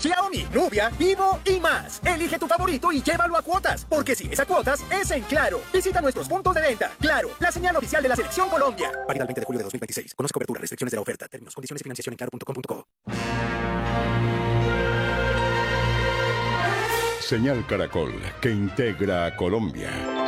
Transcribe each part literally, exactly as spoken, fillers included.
Xiaomi, Nubia, Vivo y más. Elige tu favorito y llévalo a cuotas, porque si es a cuotas, es en Claro. Visita nuestros puntos de venta. Claro, la señal oficial de la Selección Colombia. Válida el veinte de julio de dos mil veintiséis. Conozca cobertura, restricciones de la oferta, términos, condiciones y financiación en claro punto com punto co. Señal Caracol, que integra a Colombia.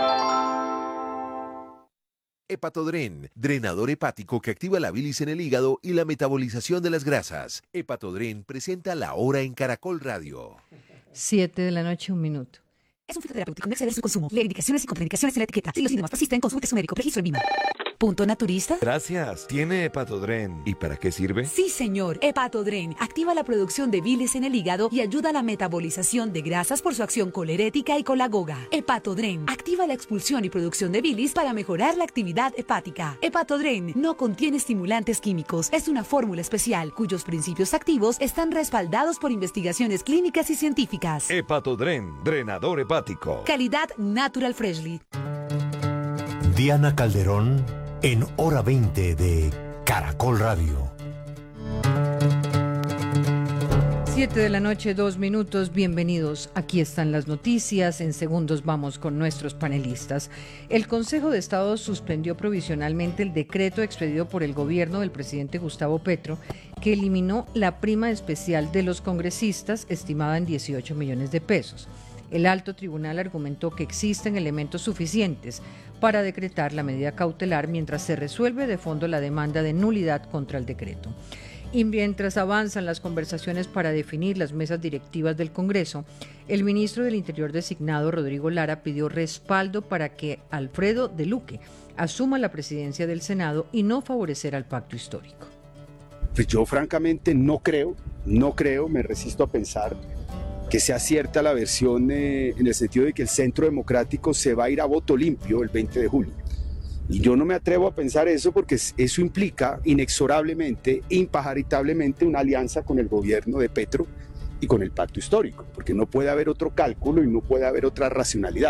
Hepatodren, drenador hepático que activa la bilis en el hígado y la metabolización de las grasas. Hepatodren presenta La Hora en Caracol Radio. Siete de la noche, un minuto. Es un fitoterapéutico, no exceder su consumo. Lee indicaciones y contraindicaciones en la etiqueta. Si los síntomas persisten, consulte a su médico. Registro en Vima. ¿Punto naturista? Gracias. ¿Tiene Hepatodren? ¿Y para qué sirve? Sí, señor. Hepatodren activa la producción de bilis en el hígado y ayuda a la metabolización de grasas por su acción colerética y colagoga. Hepatodren activa la expulsión y producción de bilis para mejorar la actividad hepática. Hepatodren no contiene estimulantes químicos. Es una fórmula especial cuyos principios activos están respaldados por investigaciones clínicas y científicas. Hepatodren, drenador hepático. Calidad Natural Freshly. Diana Calderón en Hora veinte de Caracol Radio. Siete de la noche, dos minutos. Bienvenidos. Aquí están las noticias. En segundos vamos con nuestros panelistas. El Consejo de Estado suspendió provisionalmente el decreto expedido por el gobierno del presidente Gustavo Petro, que eliminó la prima especial de los congresistas, estimada en dieciocho millones de pesos. El alto tribunal argumentó que existen elementos suficientes para decretar la medida cautelar mientras se resuelve de fondo la demanda de nulidad contra el decreto. Y mientras avanzan las conversaciones para definir las mesas directivas del Congreso, el ministro del Interior designado, Rodrigo Lara, pidió respaldo para que Alfredo de Luque asuma la presidencia del Senado y no favorecer al pacto histórico. Pues yo francamente no creo, no creo, me resisto a pensar que sea cierta la versión eh, en el sentido de que el Centro Democrático se va a ir a voto limpio el veinte de julio. Y yo no me atrevo a pensar eso porque eso implica inexorablemente, impajaritablemente una alianza con el gobierno de Petro y con el pacto histórico, porque no puede haber otro cálculo y no puede haber otra racionalidad.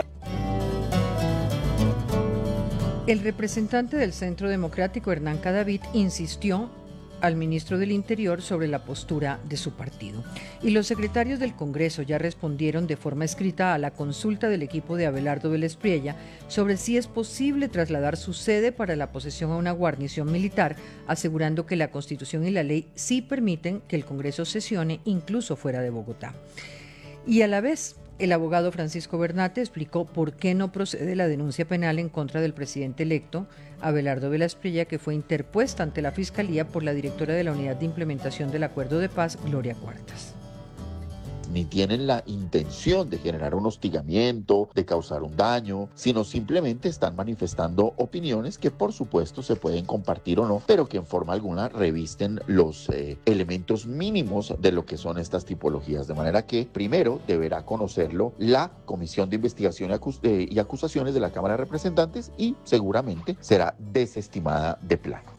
El representante del Centro Democrático, Hernán Cadavid, insistió al ministro del Interior sobre la postura de su partido. Y los secretarios del Congreso ya respondieron de forma escrita a la consulta del equipo de Abelardo Vélez Priella sobre si es posible trasladar su sede para la posesión a una guarnición militar, asegurando que la Constitución y la ley sí permiten que el Congreso sesione incluso fuera de Bogotá. Y a la vez, el abogado Francisco Bernate explicó por qué no procede la denuncia penal en contra del presidente electo, Abelardo Vélez Priella, que fue interpuesta ante la Fiscalía por la directora de la Unidad de Implementación del Acuerdo de Paz, Gloria Cuartas. Ni tienen la intención de generar un hostigamiento, de causar un daño, sino simplemente están manifestando opiniones que por supuesto se pueden compartir o no, pero que en forma alguna revisten los eh, elementos mínimos de lo que son estas tipologías. De manera que primero deberá conocerlo la Comisión de Investigación y, acus- eh, y Acusaciones de la Cámara de Representantes y seguramente será desestimada de plano.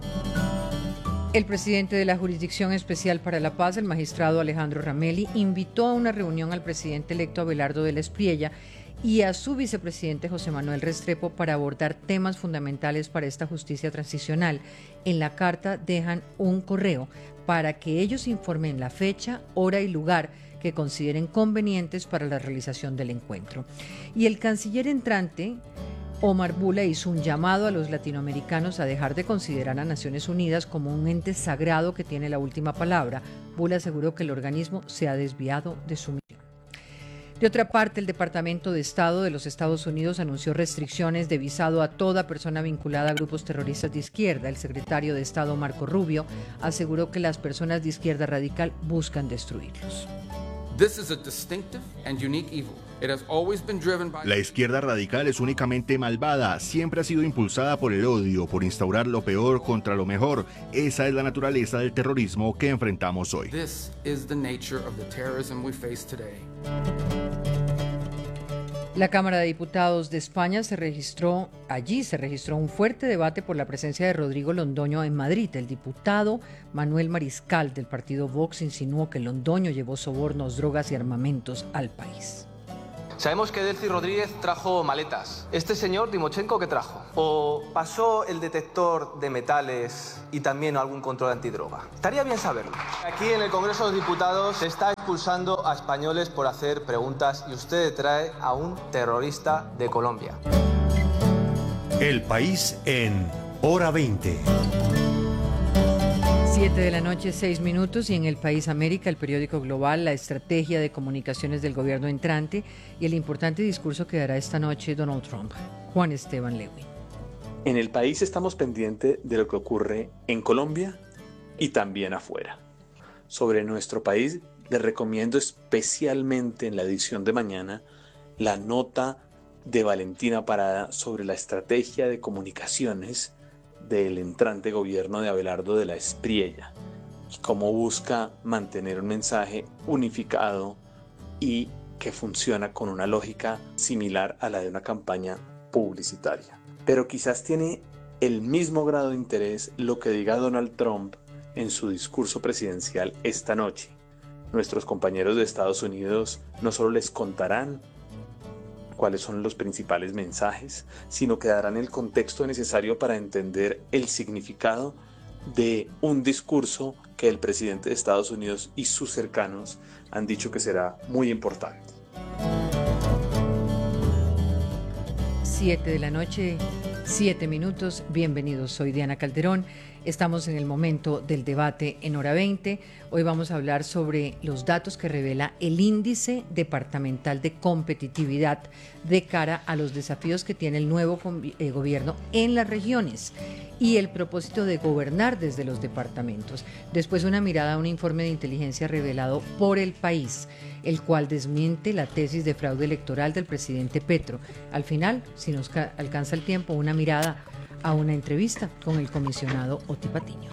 El presidente de la Jurisdicción Especial para la Paz, el magistrado Alejandro Ramelli, invitó a una reunión al presidente electo Abelardo Vélez Priella y a su vicepresidente José Manuel Restrepo para abordar temas fundamentales para esta justicia transicional. En la carta dejan un correo para que ellos informen la fecha, hora y lugar que consideren convenientes para la realización del encuentro. Y el canciller entrante, Omar Bula, hizo un llamado a los latinoamericanos a dejar de considerar a Naciones Unidas como un ente sagrado que tiene la última palabra. Bula aseguró que el organismo se ha desviado de su misión. De otra parte, el Departamento de Estado de los Estados Unidos anunció restricciones de visado a toda persona vinculada a grupos terroristas de izquierda. El secretario de Estado, Marco Rubio, aseguró que las personas de izquierda radical buscan destruirlos. This is a distinctive and unique evil. It has always been driven by... La izquierda radical es únicamente malvada, siempre ha sido impulsada por el odio, por instaurar lo peor contra lo mejor. Esa es la naturaleza del terrorismo que enfrentamos hoy. This is the nature of the terrorism we face today. La Cámara de Diputados de España se registró, allí se registró un fuerte debate por la presencia de Rodrigo Londoño en Madrid. El diputado Manuel Mariscal del partido Vox insinuó que Londoño llevó sobornos, drogas y armamentos al país. Sabemos que Delcy Rodríguez trajo maletas. ¿Este señor, Timochenko, qué trajo? ¿O pasó el detector de metales y también algún control antidroga? Estaría bien saberlo. Aquí en el Congreso de los Diputados se está expulsando a españoles por hacer preguntas y usted trae a un terrorista de Colombia. El país en Hora veinte. Siete de la noche, seis minutos, y en El País América, el periódico global, la estrategia de comunicaciones del gobierno entrante y el importante discurso que dará esta noche Donald Trump. Juan Esteban Lewin. En El País estamos pendientes de lo que ocurre en Colombia y también afuera. Sobre nuestro país, les recomiendo especialmente en la edición de mañana la nota de Valentina Parada sobre la estrategia de comunicaciones del entrante gobierno de Abelardo de la Espriella y cómo busca mantener un mensaje unificado y que funciona con una lógica similar a la de una campaña publicitaria. Pero quizás tiene el mismo grado de interés lo que diga Donald Trump en su discurso presidencial esta noche. Nuestros compañeros de Estados Unidos no solo les contarán cuáles son los principales mensajes, sino que darán el contexto necesario para entender el significado de un discurso que el presidente de Estados Unidos y sus cercanos han dicho que será muy importante. Siete de la noche, siete minutos. Bienvenidos, soy Diana Calderón. Estamos en el momento del debate en Hora veinte. Hoy vamos a hablar sobre los datos que revela el Índice Departamental de Competitividad de cara a los desafíos que tiene el nuevo eh, gobierno en las regiones y el propósito de gobernar desde los departamentos. Después una mirada a un informe de inteligencia revelado por El País, el cual desmiente la tesis de fraude electoral del presidente Petro. Al final, si nos alcanza el tiempo, una mirada a una entrevista con el comisionado Oti Patiño.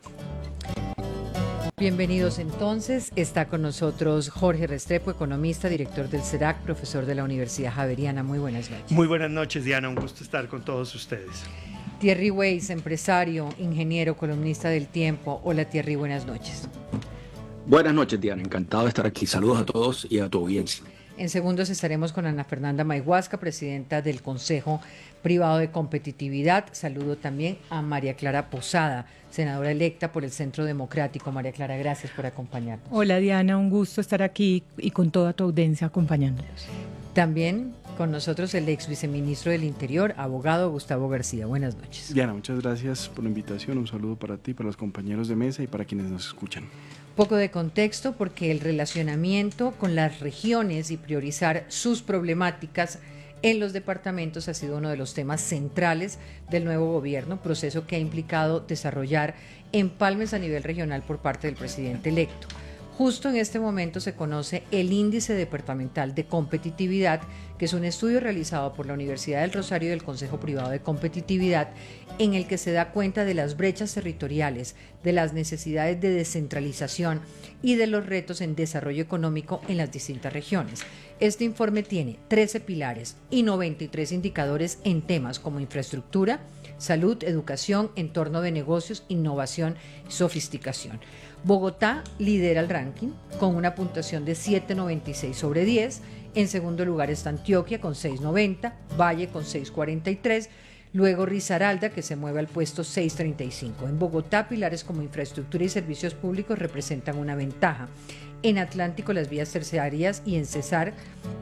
Bienvenidos entonces, está con nosotros Jorge Restrepo, economista, director del CEDAC, profesor de la Universidad Javeriana. Muy buenas noches. Muy buenas noches, Diana, un gusto estar con todos ustedes. Thierry Weiss, empresario, ingeniero, columnista del Tiempo. Hola Thierry, buenas noches. Buenas noches, Diana, encantado de estar aquí. Saludos a todos y a tu audiencia. En segundos estaremos con Ana Fernanda Mayhuasca, presidenta del Consejo Privado de Competitividad. Saludo también a María Clara Posada, senadora electa por el Centro Democrático. María Clara, gracias por acompañarnos. Hola Diana, un gusto estar aquí y con toda tu audiencia acompañándonos. También con nosotros el ex viceministro del Interior, abogado Gustavo García. Buenas noches. Diana, muchas gracias por la invitación. Un saludo para ti, para los compañeros de mesa y para quienes nos escuchan. Poco de contexto porque el relacionamiento con las regiones y priorizar sus problemáticas en los departamentos ha sido uno de los temas centrales del nuevo gobierno, proceso que ha implicado desarrollar empalmes a nivel regional por parte del presidente electo. Justo en este momento se conoce el Índice Departamental de Competitividad, que es un estudio realizado por la Universidad del Rosario y el Consejo Privado de Competitividad, en el que se da cuenta de las brechas territoriales, de las necesidades de descentralización y de los retos en desarrollo económico en las distintas regiones. Este informe tiene trece pilares y noventa y tres indicadores en temas como infraestructura, salud, educación, entorno de negocios, innovación y sofisticación. Bogotá lidera el ranking con una puntuación de siete punto noventa y seis sobre diez. En segundo lugar está Antioquia con seis punto noventa, Valle con seis punto cuarenta y tres, luego Risaralda, que se mueve al puesto seis punto treinta y cinco. En Bogotá, pilares como infraestructura y servicios públicos representan una ventaja. En Atlántico, las vías terciarias, y en Cesar,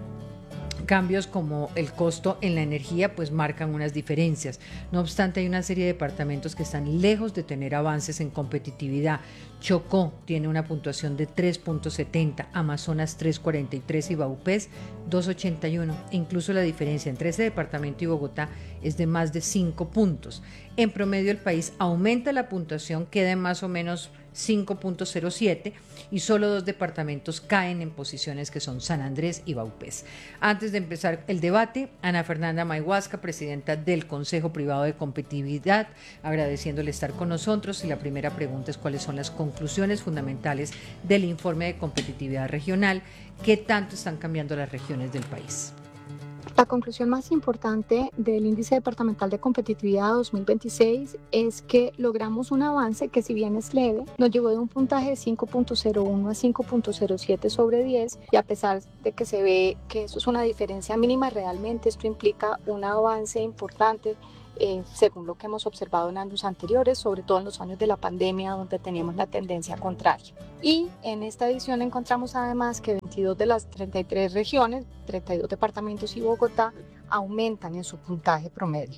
cambios como el costo en la energía pues marcan unas diferencias. No obstante, hay una serie de departamentos que están lejos de tener avances en competitividad. Chocó tiene una puntuación de tres punto setenta, Amazonas tres punto cuarenta y tres y Vaupés dos punto ochenta y uno. Incluso la diferencia entre ese departamento y Bogotá es de más de cinco puntos. En promedio el país aumenta la puntuación, queda en más o menos cinco punto cero siete y solo dos departamentos caen en posiciones que son San Andrés y Vaupés. Antes de empezar el debate, Ana Fernanda Mayhuasca, presidenta del Consejo Privado de Competitividad, agradeciéndole estar con nosotros, y la primera pregunta es cuáles son las conclusiones fundamentales del informe de competitividad regional, qué tanto están cambiando las regiones del país. La conclusión más importante del Índice Departamental de Competitividad dos mil veintiséis es que logramos un avance que, si bien es leve, nos llevó de un puntaje de cinco punto cero uno a cinco punto cero siete sobre diez, y a pesar de que se ve que eso es una diferencia mínima, realmente esto implica un avance importante eh, según lo que hemos observado en años anteriores, sobre todo en los años de la pandemia, donde teníamos la tendencia contraria. Y en esta edición encontramos además que veintidós de las treinta y tres regiones, treinta y dos departamentos y Bogotá aumentan en su puntaje promedio.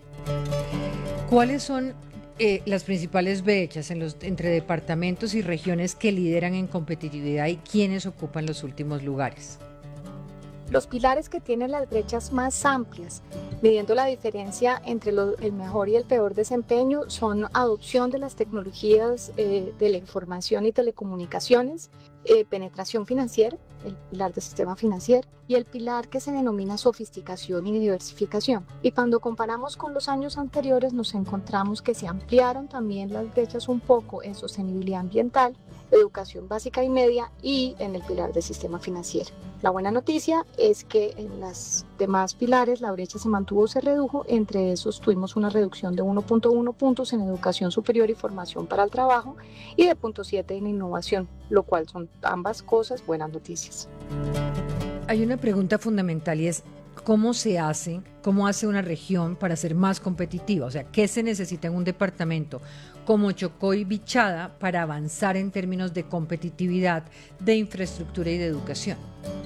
¿Cuáles son eh, las principales brechas en los, entre departamentos y regiones que lideran en competitividad y quiénes ocupan los últimos lugares? Los pilares que tienen las brechas más amplias, midiendo la diferencia entre lo, el mejor y el peor desempeño, son adopción de las tecnologías eh, de la información y telecomunicaciones, eh, penetración financiera, el pilar del sistema financiero, y el pilar que se denomina sofisticación y diversificación. Y cuando comparamos con los años anteriores, nos encontramos que se ampliaron también las brechas un poco en sostenibilidad ambiental, educación básica y media y en el pilar del sistema financiero. La buena noticia es que en los demás pilares la brecha se mantuvo o se redujo. Entre esos tuvimos una reducción de uno punto uno puntos en educación superior y formación para el trabajo y de punto siete en innovación, lo cual son ambas cosas buenas noticias. Hay una pregunta fundamental y es ¿cómo se hace, cómo hace una región para ser más competitiva? O sea, ¿qué se necesita en un departamento como Chocó y Bichada para avanzar en términos de competitividad, de infraestructura y de educación?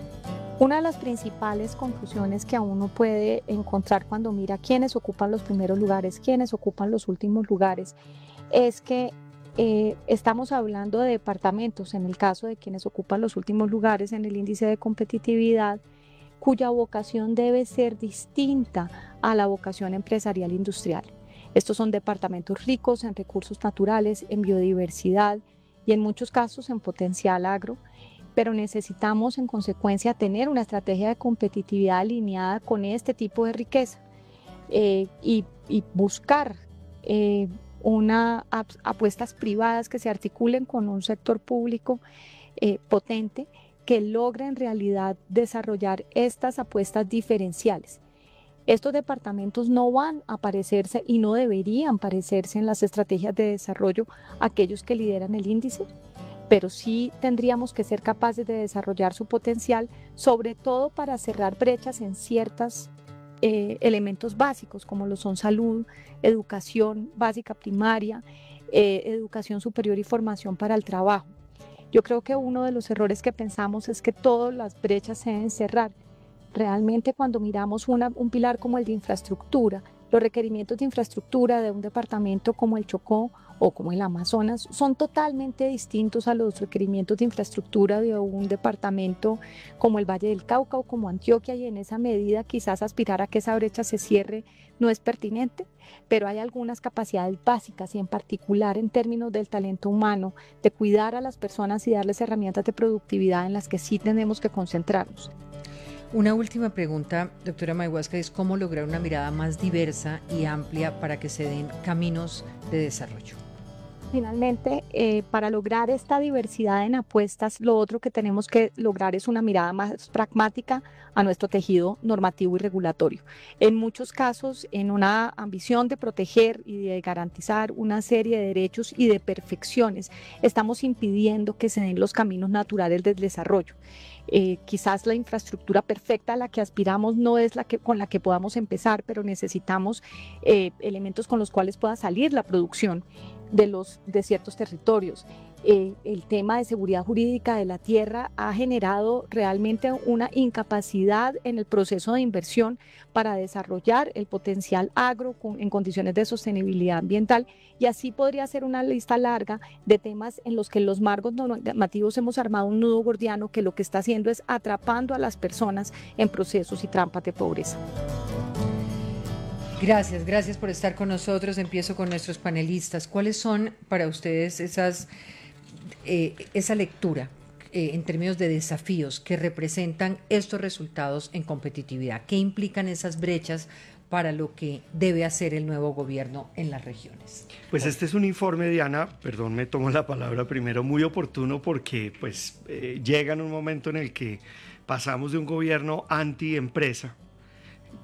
Una de las principales conclusiones que uno puede encontrar cuando mira quiénes ocupan los primeros lugares, quiénes ocupan los últimos lugares, es que eh, estamos hablando de departamentos, en el caso de quienes ocupan los últimos lugares en el índice de competitividad, cuya vocación debe ser distinta a la vocación empresarial industrial. Estos son departamentos ricos en recursos naturales, en biodiversidad y en muchos casos en potencial agro, pero necesitamos en consecuencia tener una estrategia de competitividad alineada con este tipo de riqueza eh, y, y buscar eh, una, ap, apuestas privadas que se articulen con un sector público eh, potente que logre en realidad desarrollar estas apuestas diferenciales. Estos departamentos no van a parecerse y no deberían parecerse en las estrategias de desarrollo a aquellos que lideran el índice, pero sí tendríamos que ser capaces de desarrollar su potencial, sobre todo para cerrar brechas en ciertos eh, elementos básicos, como lo son salud, educación básica primaria, eh, educación superior y formación para el trabajo. Yo creo que uno de los errores que pensamos es que todas las brechas se deben cerrar. Realmente cuando miramos una, un pilar como el de infraestructura, los requerimientos de infraestructura de un departamento como el Chocó o como el Amazonas son totalmente distintos a los requerimientos de infraestructura de un departamento como el Valle del Cauca o como Antioquia, y en esa medida quizás aspirar a que esa brecha se cierre no es pertinente, pero hay algunas capacidades básicas y en particular en términos del talento humano, de cuidar a las personas y darles herramientas de productividad en las que sí tenemos que concentrarnos. Una última pregunta, doctora Mayhuasca, es cómo lograr una mirada más diversa y amplia para que se den caminos de desarrollo. Finalmente, eh, para lograr esta diversidad en apuestas, lo otro que tenemos que lograr es una mirada más pragmática a nuestro tejido normativo y regulatorio. En muchos casos, en una ambición de proteger y de garantizar una serie de derechos y de perfecciones, estamos impidiendo que se den los caminos naturales del desarrollo. Eh, quizás la infraestructura perfecta a la que aspiramos no es la que, con la que podamos empezar, pero necesitamos eh, elementos con los cuales pueda salir la producción de, los, de ciertos territorios. Eh, el tema de seguridad jurídica de la tierra ha generado realmente una incapacidad en el proceso de inversión para desarrollar el potencial agro con, en condiciones de sostenibilidad ambiental, y así podría ser una lista larga de temas en los que los marcos normativos hemos armado un nudo gordiano que lo que está haciendo es atrapando a las personas en procesos y trampas de pobreza. Gracias, gracias por estar con nosotros. Empiezo con nuestros panelistas. ¿Cuáles son para ustedes esas, eh, esa lectura eh, en términos de desafíos que representan estos resultados en competitividad? ¿Qué implican esas brechas para lo que debe hacer el nuevo gobierno en las regiones? Pues este es un informe, Diana, perdón, me tomo la palabra primero, muy oportuno porque pues, eh, llega en un momento en el que pasamos de un gobierno anti-empresa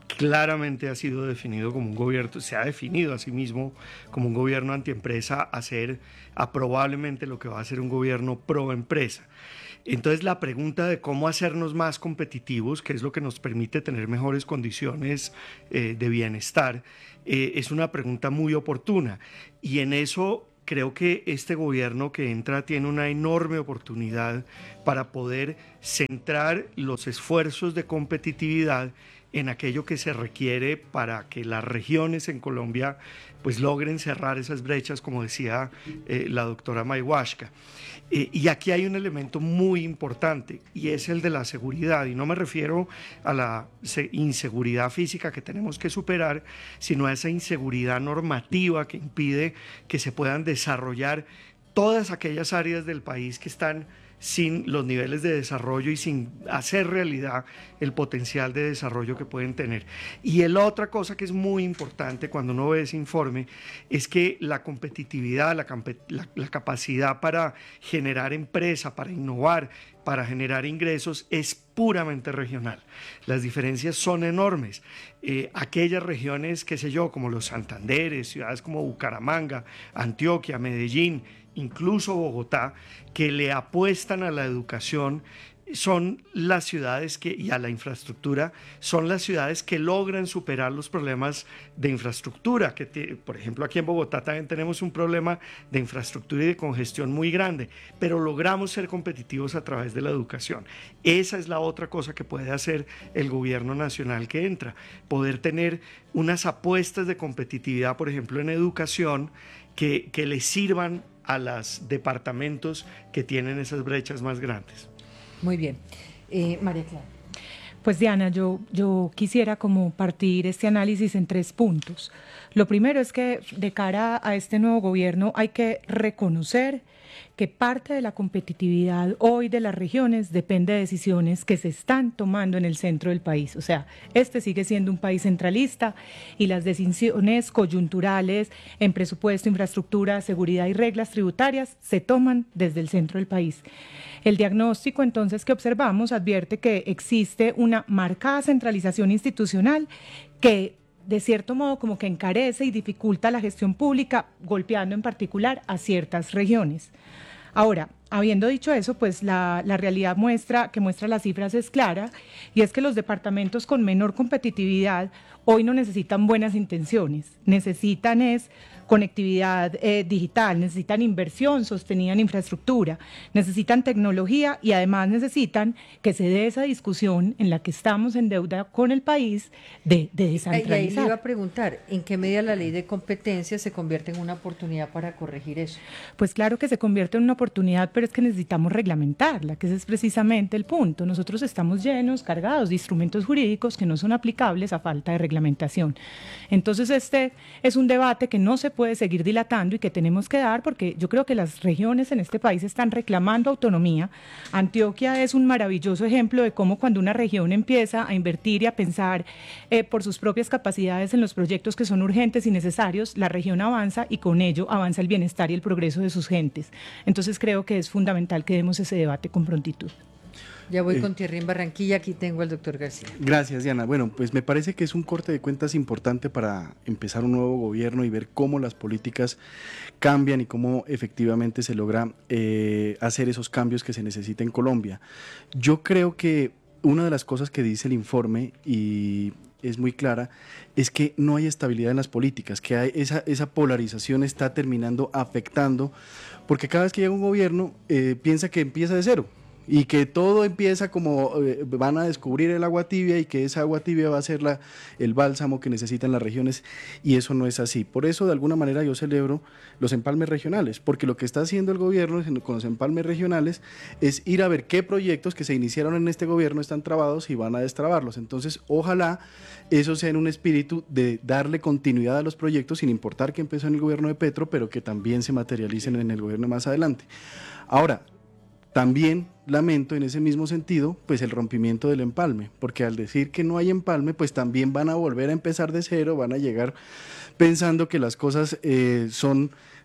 claramente ha sido definido como un gobierno, se ha definido a sí mismo como un gobierno antiempresa, a ser a probablemente lo que va a ser un gobierno pro-empresa. Entonces la pregunta de cómo hacernos más competitivos, que es lo que nos permite tener mejores condiciones eh, de bienestar, eh, es una pregunta muy oportuna, y en eso creo que este gobierno que entra tiene una enorme oportunidad para poder centrar los esfuerzos de competitividad en aquello que se requiere para que las regiones en Colombia pues logren cerrar esas brechas, como decía eh, la doctora Mayhuashka. Eh, y aquí hay un elemento muy importante, y es el de la seguridad, y no me refiero a la inseguridad física que tenemos que superar, sino a esa inseguridad normativa que impide que se puedan desarrollar todas aquellas áreas del país que están sin los niveles de desarrollo y sin hacer realidad el potencial de desarrollo que pueden tener. Y la otra cosa que es muy importante cuando uno ve ese informe es que la competitividad, la, la, la capacidad para generar empresa, para innovar, para generar ingresos es puramente regional. Las diferencias son enormes. Eh, aquellas regiones, qué sé yo, como los Santanderes, ciudades como Bucaramanga, Antioquia, Medellín, incluso Bogotá, que le apuestan a la educación, son las ciudades que, y a la infraestructura, son las ciudades que logran superar los problemas de infraestructura, que te, por ejemplo aquí en Bogotá también tenemos un problema de infraestructura y de congestión muy grande, pero logramos ser competitivos a través de la educación. Esa es la otra cosa que puede hacer el gobierno nacional que entra, poder tener unas apuestas de competitividad, por ejemplo en educación, que, que le sirvan a los departamentos que tienen esas brechas más grandes. Muy bien. Eh, María Clara. Pues Diana, yo, yo quisiera como partir este análisis en tres puntos. Lo primero es que de cara a este nuevo gobierno hay que reconocer que parte de la competitividad hoy de las regiones depende de decisiones que se están tomando en el centro del país. O sea, este sigue siendo un país centralista y las decisiones coyunturales en presupuesto, infraestructura, seguridad y reglas tributarias se toman desde el centro del país. El diagnóstico entonces que observamos advierte que existe una marcada centralización institucional que de cierto modo como que encarece y dificulta la gestión pública, golpeando en particular a ciertas regiones. Ahora, habiendo dicho eso, pues la, la realidad muestra, que muestra las cifras es clara, y es que los departamentos con menor competitividad hoy no necesitan buenas intenciones, necesitan es conectividad eh, digital, necesitan inversión sostenida en infraestructura, necesitan tecnología y además necesitan que se dé esa discusión en la que estamos en deuda con el país de, de descentralizar. Y ahí le iba a preguntar, ¿en qué medida la ley de competencia se convierte en una oportunidad para corregir eso? Pues claro que se convierte en una oportunidad, pero es que necesitamos reglamentarla, que ese es precisamente el punto. Nosotros estamos llenos, cargados de instrumentos jurídicos que no son aplicables a falta de reglamentación. Entonces este es un debate que no se puede seguir dilatando y que tenemos que dar, porque yo creo que las regiones en este país están reclamando autonomía. Antioquia es un maravilloso ejemplo de cómo cuando una región empieza a invertir y a pensar eh, por sus propias capacidades en los proyectos que son urgentes y necesarios, la región avanza y con ello avanza el bienestar y el progreso de sus gentes. Entonces creo que es fundamental que demos ese debate con prontitud. Ya voy Eh, con Thierry en Barranquilla, aquí tengo al doctor García. Gracias, Diana. Bueno, pues me parece que es un corte de cuentas importante para empezar un nuevo gobierno y ver cómo las políticas cambian y cómo efectivamente se logra eh, hacer esos cambios que se necesita en Colombia. Yo creo que una de las cosas que dice el informe, y es muy clara, es que no hay estabilidad en las políticas, que hay esa, esa polarización está terminando afectando, porque cada vez que llega un gobierno eh, piensa que empieza de cero, y que todo empieza como eh, van a descubrir el agua tibia y que esa agua tibia va a ser la, el bálsamo que necesitan las regiones, y eso no es así. Por eso de alguna manera yo celebro los empalmes regionales, porque lo que está haciendo el gobierno con los empalmes regionales es ir a ver qué proyectos que se iniciaron en este gobierno están trabados y van a destrabarlos. Entonces ojalá eso sea en un espíritu de darle continuidad a los proyectos sin importar que empezó en el gobierno de Petro, pero que también se materialicen en el gobierno más adelante. Ahora, también lamento en ese mismo sentido pues el rompimiento del empalme, porque al decir que no hay empalme pues también van a volver a empezar de cero, van a llegar pensando que las cosas eh, son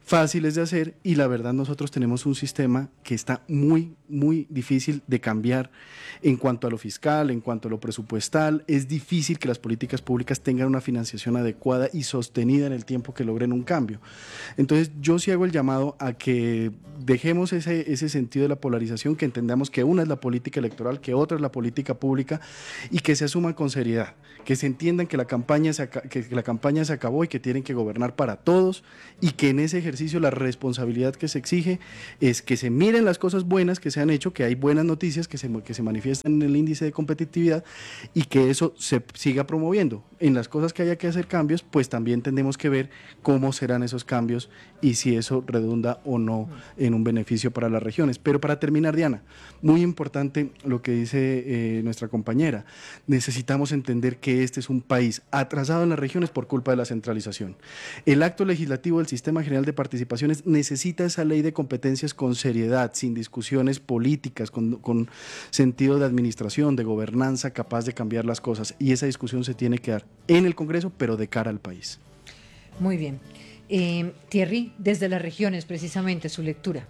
fáciles de hacer, y la verdad nosotros tenemos un sistema que está muy, muy difícil de cambiar en cuanto a lo fiscal, en cuanto a lo presupuestal. Es difícil que las políticas públicas tengan una financiación adecuada y sostenida en el tiempo que logren un cambio. Entonces yo sí hago el llamado a que dejemos ese, ese sentido de la polarización, que entendamos que una es la política electoral, que otra es la política pública, y que se asuman con seriedad, que se entiendan que la campaña se, que la campaña se acabó y que tienen que gobernar para todos, y que en ese ejercicio la responsabilidad que se exige es que se miren las cosas buenas que se han hecho, que hay buenas noticias que se, que se manifiestan en el índice de competitividad, y que eso se siga promoviendo. En las cosas que haya que hacer cambios, pues también tendremos que ver cómo serán esos cambios y si eso redunda o no en un beneficio para las regiones. Pero para terminar, Diana, muy importante lo que dice eh, nuestra compañera. Necesitamos entender que este es un país atrasado en las regiones por culpa de la centralización. El acto legislativo del Sistema General de Participaciones necesita esa ley de competencias con seriedad, sin discusiones políticas, con, con sentido de administración, de gobernanza capaz de cambiar las cosas, y esa discusión se tiene que dar en el Congreso, pero de cara al país. Muy bien. Eh, Thierry, desde las regiones, precisamente, su lectura.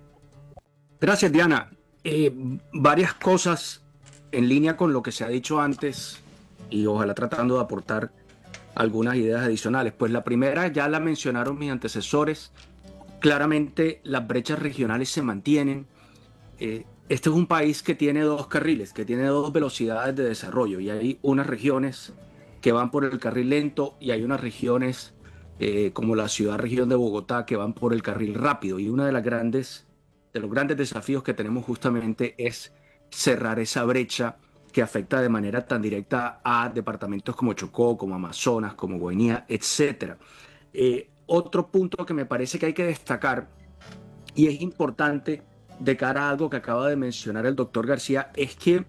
Gracias, Diana. Eh, varias cosas en línea con lo que se ha dicho antes y ojalá tratando de aportar algunas ideas adicionales. Pues la primera ya la mencionaron mis antecesores. Claramente las brechas regionales se mantienen. Eh, este es un país que tiene dos carriles, que tiene dos velocidades de desarrollo, y hay unas regiones que van por el carril lento y hay unas regiones eh, como la ciudad-región de Bogotá que van por el carril rápido, y uno de, las grandes, de los grandes desafíos que tenemos justamente es cerrar esa brecha que afecta de manera tan directa a departamentos como Chocó, como Amazonas, como Guainía, etcétera. Eh, otro punto que me parece que hay que destacar, y es importante de cara a algo que acaba de mencionar el doctor García, es que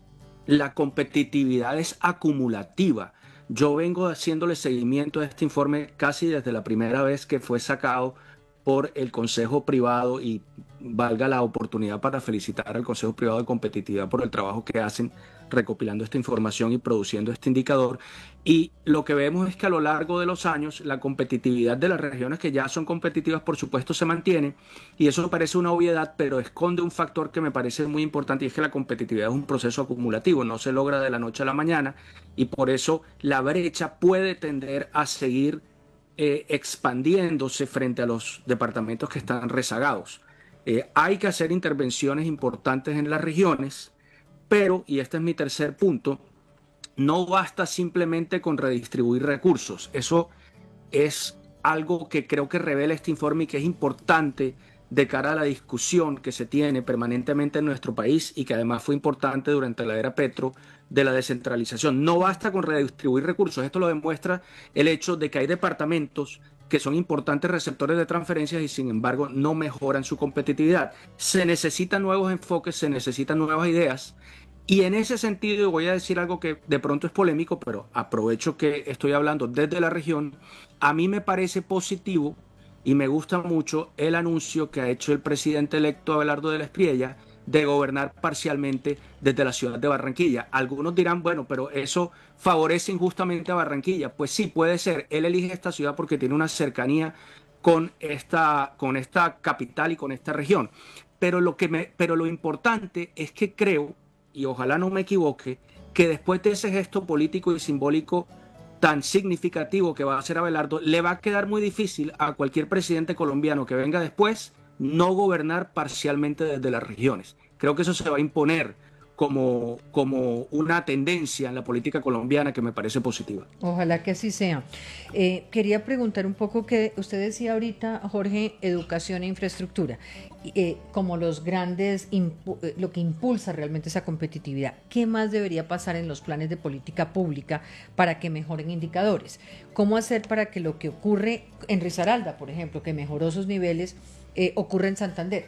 la competitividad es acumulativa. Yo vengo haciéndole seguimiento a este informe casi desde la primera vez que fue sacado por el Consejo Privado, y valga la oportunidad para felicitar al Consejo Privado de Competitividad por el trabajo que hacen recopilando esta información y produciendo este indicador. Y lo que vemos es que a lo largo de los años la competitividad de las regiones que ya son competitivas, por supuesto, se mantiene, y eso parece una obviedad, pero esconde un factor que me parece muy importante, y es que la competitividad es un proceso acumulativo, no se logra de la noche a la mañana, y por eso la brecha puede tender a seguir eh, expandiéndose frente a los departamentos que están rezagados. Eh, hay que hacer intervenciones importantes en las regiones, pero, y este es mi tercer punto, no basta simplemente con redistribuir recursos. Eso es algo que creo que revela este informe y que es importante de cara a la discusión que se tiene permanentemente en nuestro país, y que además fue importante durante la era Petro, de la descentralización. No basta con redistribuir recursos. Esto lo demuestra el hecho de que hay departamentos que son importantes receptores de transferencias y sin embargo no mejoran su competitividad. Se necesitan nuevos enfoques, se necesitan nuevas ideas, y en ese sentido voy a decir algo que de pronto es polémico, pero aprovecho que estoy hablando desde la región. A mí me parece positivo y me gusta mucho el anuncio que ha hecho el presidente electo Abelardo de la Espriella de gobernar parcialmente desde la ciudad de Barranquilla. Algunos dirán, bueno, pero eso favorece injustamente a Barranquilla. Pues sí, puede ser. Él elige esta ciudad porque tiene una cercanía con esta, con esta capital y con esta región. Pero lo, que me, pero lo importante es que creo, y ojalá no me equivoque, que después de ese gesto político y simbólico tan significativo que va a hacer Abelardo, le va a quedar muy difícil a cualquier presidente colombiano que venga después no gobernar parcialmente desde las regiones. Creo que eso se va a imponer como, como una tendencia en la política colombiana que me parece positiva. Ojalá que así sea. Eh, quería preguntar un poco, que usted decía ahorita, Jorge, educación e infraestructura, eh, como los grandes, lo que impulsa realmente esa competitividad. ¿Qué más debería pasar en los planes de política pública para que mejoren indicadores? ¿Cómo hacer para que lo que ocurre en Risaralda, por ejemplo, que mejoró sus niveles, eh, ocurra en Santander?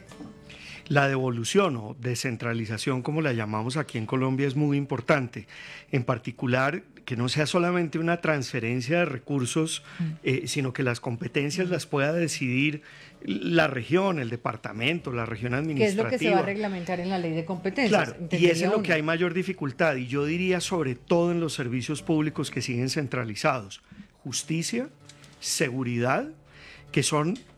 La devolución o descentralización, como la llamamos aquí en Colombia, es muy importante. En particular, que no sea solamente una transferencia de recursos, eh, sino que las competencias las pueda decidir la región, el departamento, la región administrativa. ¿Qué es lo que se va a reglamentar en la ley de competencias? Claro, y eso es lo que hay mayor dificultad, y yo diría sobre todo en los servicios públicos que siguen centralizados. Justicia, seguridad, que son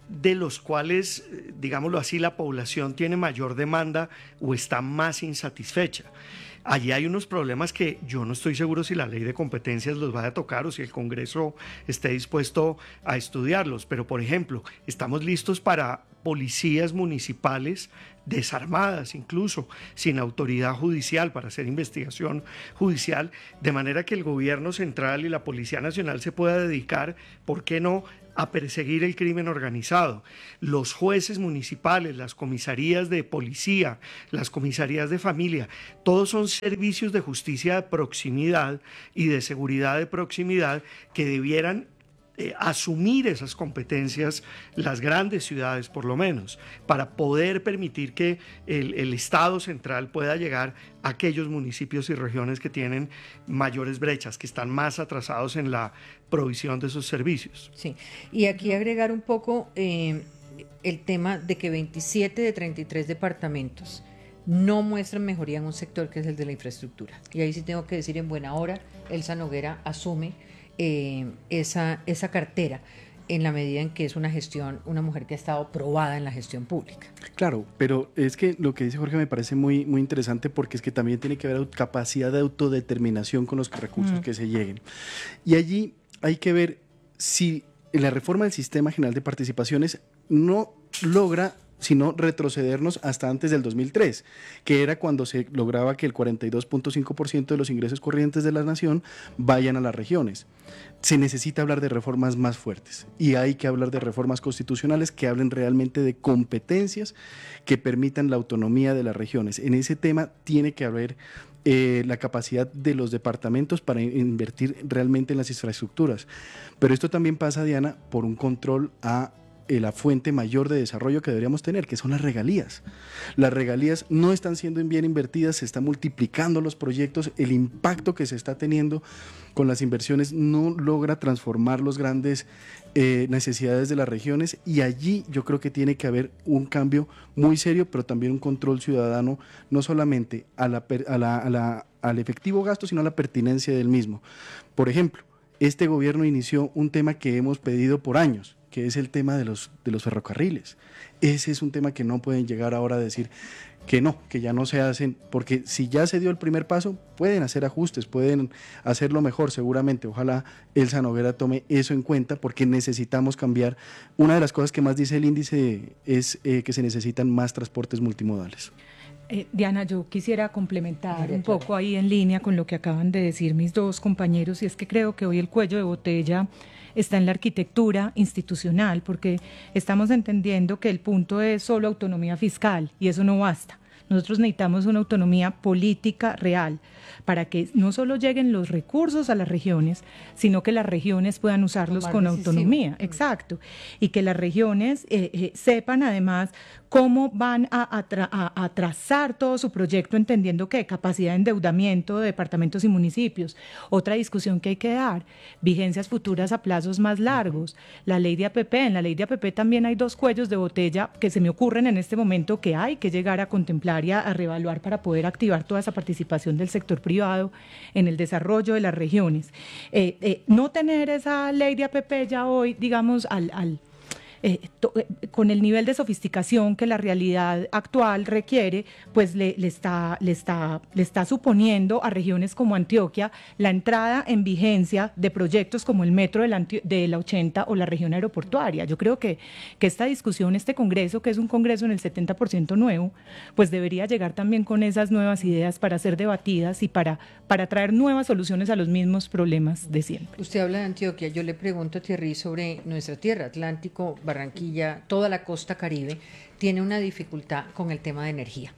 de los cuales, digámoslo así, la población tiene mayor demanda o está más insatisfecha. Allí hay unos problemas que yo no estoy seguro si la ley de competencias los va a tocar o si el Congreso esté dispuesto a estudiarlos, pero por ejemplo, estamos listos para policías municipales desarmadas, incluso sin autoridad judicial para hacer investigación judicial, de manera que el gobierno central y la Policía Nacional se pueda dedicar, ¿por qué no?, a perseguir el crimen organizado. Los jueces municipales, las comisarías de policía, las comisarías de familia, todos son servicios de justicia de proximidad y de seguridad de proximidad que debieran Eh, asumir esas competencias las grandes ciudades por lo menos, para poder permitir que el, el Estado central pueda llegar a aquellos municipios y regiones que tienen mayores brechas, que están más atrasados en la provisión de esos servicios. Sí, y aquí agregar un poco eh, el tema de que veintisiete de treinta y tres departamentos no muestran mejoría en un sector que es el de la infraestructura. Y ahí sí tengo que decir en buena hora, Elsa Noguera asume Eh, esa, esa cartera en la medida en que es una gestión, una mujer que ha estado probada en la gestión pública. Claro, pero es que lo que dice Jorge me parece muy, muy interesante porque es que también tiene que haber capacidad de autodeterminación con los recursos mm. que se lleguen. Y allí hay que ver si la reforma del Sistema General de Participaciones no logra sino retrocedernos hasta antes del dos mil tres, que era cuando se lograba que el cuarenta y dos punto cinco por ciento de los ingresos corrientes de la nación vayan a las regiones. Se necesita hablar de reformas más fuertes y hay que hablar de reformas constitucionales que hablen realmente de competencias que permitan la autonomía de las regiones. En ese tema tiene que haber eh, la capacidad de los departamentos para invertir realmente en las infraestructuras. Pero esto también pasa, Diana, por un control a la fuente mayor de desarrollo que deberíamos tener, que son las regalías. Las regalías no están siendo bien invertidas, se están multiplicando los proyectos, el impacto que se está teniendo con las inversiones no logra transformar las grandes eh, necesidades de las regiones, y allí yo creo que tiene que haber un cambio muy serio, pero también un control ciudadano, no solamente a la, a la, a la, al efectivo gasto, sino a la pertinencia del mismo. Por ejemplo, este gobierno inició un tema que hemos pedido por años, que es el tema de los, de los ferrocarriles. Ese es un tema que no pueden llegar ahora a decir que no, que ya no se hacen, porque si ya se dio el primer paso, pueden hacer ajustes, pueden hacerlo mejor seguramente. Ojalá Elsa Noguera tome eso en cuenta, porque necesitamos cambiar. Una de las cosas que más dice el índice es eh, que se necesitan más transportes multimodales. Eh, Diana, yo quisiera complementar un poco ahí en línea con lo que acaban de decir mis dos compañeros, y es que creo que hoy el cuello de botella está en la arquitectura institucional, porque estamos entendiendo que el punto es solo autonomía fiscal y eso no basta. Nosotros necesitamos una autonomía política real para que no solo lleguen los recursos a las regiones, sino que las regiones puedan usarlos con autonomía. Exacto. Y que las regiones eh, eh, sepan además cómo van a, a, tra a, a trazar todo su proyecto, entendiendo que capacidad de endeudamiento de departamentos y municipios. Otra discusión que hay que dar, vigencias futuras a plazos más largos. La ley de A P P, en la ley de A P P también hay dos cuellos de botella que se me ocurren en este momento que hay que llegar a contemplar y a, a reevaluar para poder activar toda esa participación del sector privado en el desarrollo de las regiones. Eh, eh, no tener esa ley de A P P ya hoy, digamos, al... al Eh, to, eh, con el nivel de sofisticación que la realidad actual requiere, pues le, le, está, le, está, le está suponiendo a regiones como Antioquia la entrada en vigencia de proyectos como el metro de la, de la ochenta o la región aeroportuaria. Yo creo que, que esta discusión, este congreso, que es un congreso en el setenta por ciento nuevo, pues debería llegar también con esas nuevas ideas para ser debatidas y para, para traer nuevas soluciones a los mismos problemas de siempre. Usted habla de Antioquia, yo le pregunto a Thierry sobre nuestra tierra, Atlántico, Barranquilla, toda la costa Caribe, tiene una dificultad con el tema de energía.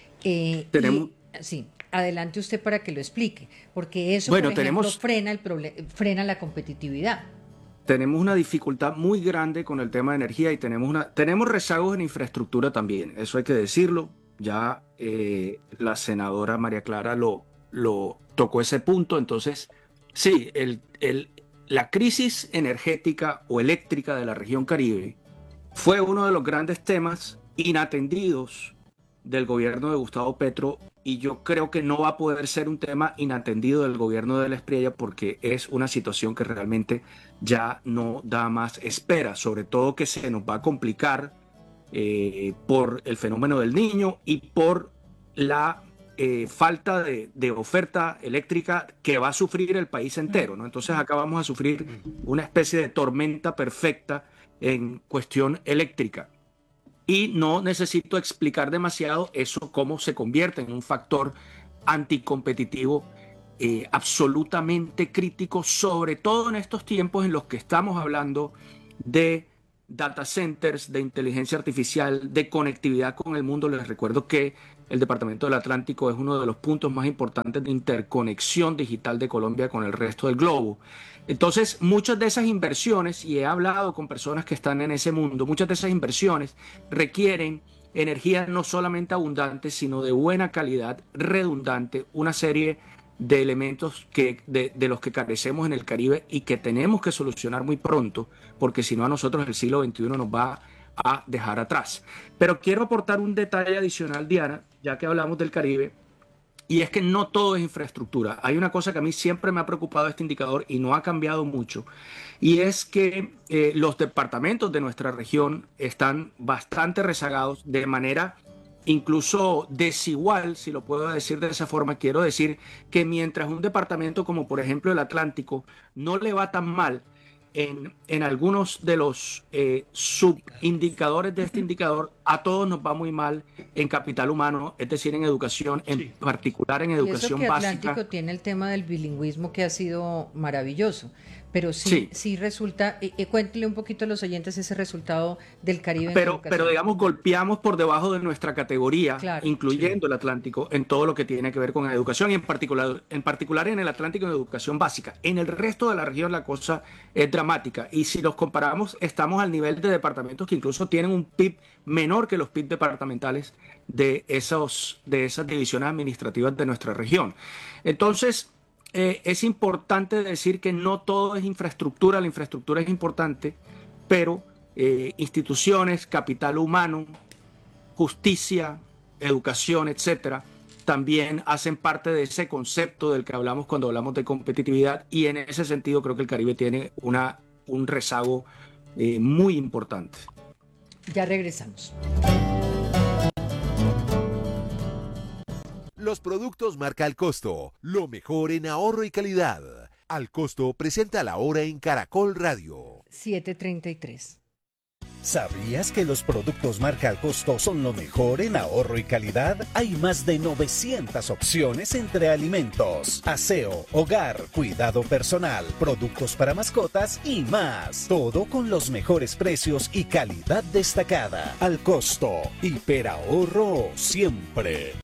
Eh, Tenemos... y, sí, adelante usted para que lo explique, porque eso, bueno, por ejemplo, tenemos... frena, el frena la competitividad. Tenemos una dificultad muy grande con el tema de energía y tenemos, una, tenemos rezagos en infraestructura también, eso hay que decirlo. Ya eh, la senadora María Clara lo, lo tocó ese punto, entonces sí, el... el la crisis energética o eléctrica de la región Caribe fue uno de los grandes temas inatendidos del gobierno de Gustavo Petro, y yo creo que no va a poder ser un tema inatendido del gobierno de la Espriella, porque es una situación que realmente ya no da más espera, sobre todo que se nos va a complicar eh, por el fenómeno del Niño y por la eh, falta de, de oferta eléctrica que va a sufrir el país entero, ¿no? Entonces acá vamos a sufrir una especie de tormenta perfecta en cuestión eléctrica. Y no necesito explicar demasiado eso, cómo se convierte en un factor anticompetitivo eh, absolutamente crítico, sobre todo en estos tiempos en los que estamos hablando de data centers, de inteligencia artificial, de conectividad con el mundo. Les recuerdo que el Departamento del Atlántico es uno de los puntos más importantes de interconexión digital de Colombia con el resto del globo. Entonces, muchas de esas inversiones, y he hablado con personas que están en ese mundo, muchas de esas inversiones requieren energía no solamente abundante, sino de buena calidad, redundante, una serie de elementos que, de, de los que carecemos en el Caribe y que tenemos que solucionar muy pronto, porque si no a nosotros el siglo veintiuno nos va a dejar atrás. Pero quiero aportar un detalle adicional, Diana, ya que hablamos del Caribe, y es que no todo es infraestructura. Hay una cosa que a mí siempre me ha preocupado este indicador y no ha cambiado mucho, y es que eh, los departamentos de nuestra región están bastante rezagados de manera incluso desigual, si lo puedo decir de esa forma. Quiero decir que mientras un departamento como por ejemplo el Atlántico no le va tan mal en, en algunos de los eh, subindicadores de este indicador, a todos nos va muy mal en capital humano, es decir, en educación, en sí. particular en educación y eso que básica. Atlántico tiene el tema del bilingüismo que ha sido maravilloso, pero sí, sí. sí resulta, eh, eh, cuéntele un poquito a los oyentes ese resultado del Caribe. Pero, pero digamos, golpeamos por debajo de nuestra categoría, claro, incluyendo sí. el Atlántico, en todo lo que tiene que ver con educación, y en particular, en particular en el Atlántico en educación básica. En el resto de la región la cosa es dramática, y si los comparamos, estamos al nivel de departamentos que incluso tienen un P I B menor que los P I B departamentales de, esos, de esas divisiones administrativas de nuestra región. Entonces, Eh, es importante decir que no todo es infraestructura, la infraestructura es importante, pero eh, instituciones, capital humano, justicia, educación, etcétera, también hacen parte de ese concepto del que hablamos cuando hablamos de competitividad, y en ese sentido creo que el Caribe tiene una, un rezago eh, muy importante. Ya regresamos. Los productos marca Al Costo, lo mejor en ahorro y calidad. Al Costo presenta la hora en Caracol Radio. siete treinta y tres. ¿Sabías que los productos marca Al Costo son lo mejor en ahorro y calidad? Hay más de novecientas opciones entre alimentos, aseo, hogar, cuidado personal, productos para mascotas y más. Todo con los mejores precios y calidad destacada. Al Costo, hiperahorro siempre.